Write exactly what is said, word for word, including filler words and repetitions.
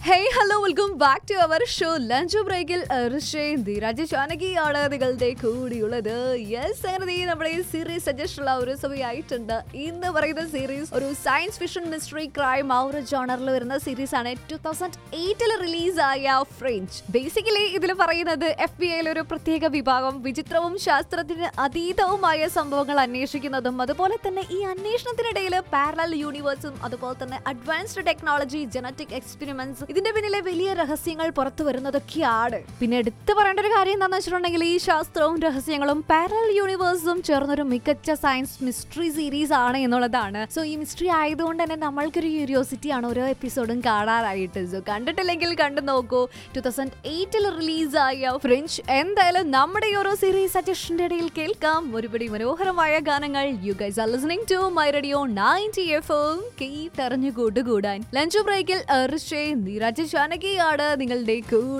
Hey, hello, welcome back to our show Lunch Breakil Rishain Dhiraj Chanakiyana നിങ്ങളുടെ കൂടിയുള്ളത്. Yes, അങ്ങനെ നമ്മുടെ ഈ series suggest ഉള്ള ഒരു സമയമായിട്ടുണ്ട്. ഇന്ന് പറയുന്ന സീരീസ് ഒരു സയൻസ് ഫിക്ഷൻ മിസ്റ്ററി ക്രൈം ആ ഒരു ജോണറിൽ വരുന്ന സീരീസ് ആണ്. ടൂ തൗസൻഡ് എയ്റ്റിൽ റിലീസായ ഫ്രഞ്ച്. ബേസിക്കലി ഇതിൽ പറയുന്നത് എഫ് ബി ഐയിൽ ഒരു പ്രത്യേക വിഭാഗം വിചിത്രവും ശാസ്ത്രത്തിന് അതീതവുമായ സംഭവങ്ങൾ അന്വേഷിക്കുന്നതും അതുപോലെ തന്നെ ഈ അന്വേഷണത്തിനിടയിൽ പാരലൽ യൂണിവേഴ്സും അതുപോലെ തന്നെ അഡ്വാൻസ്ഡ് ടെക്നോളജി ജനറ്റിക് എക്സ്പെരിമെന്റ്സ് ഇതിന്റെ പിന്നിലെ വലിയ രഹസ്യങ്ങൾ പുറത്തു വരുന്നതൊക്കെയാണ്. പിന്നെ എടുത്തു പറയേണ്ട ഒരു കാര്യം എന്താണെന്ന് വെച്ചിട്ടുണ്ടെങ്കിൽ ഈ ശാസ്ത്രവും രഹസ്യങ്ങളും പാരലൽ യൂണിവേഴ്സും ചേർന്നൊരു മികച്ച സയൻസ് മിസ്റ്ററി സീരീസ് ആണ് എന്നുള്ളതാണ്. സോ ഈ മിസ്റ്ററി ആയതുകൊണ്ട് തന്നെ നമ്മൾക്കൊരു ക്യൂരിയോസിറ്റി ആണ് ഓരോ എപ്പിസോഡും കാണാനായിട്ട്. സോ കണ്ടിട്ടില്ലെങ്കിൽ കണ്ടു നോക്കൂ. ടൂ തൗസൻഡ് എയ്റ്റിൽ റിലീസായ ഫ്രഞ്ച്. എന്തായാലും നമ്മുടെ ഈ ഓരോ സീരീസ് സജഷന്റെ ഇടയിൽ കേൾക്കാം ഒരുപടി മനോഹരമായ ഗാനങ്ങൾ. You guys are listening to my radio ninety F M. കേട്ടറിഞ്ഞു കൂട്ടുകൂടാൻ ലഞ്ച് ബ്രേക്കിൽ ഋഷേ നീരാജ് ചാനകിയാണ് നിങ്ങളുടെ കൂടെ.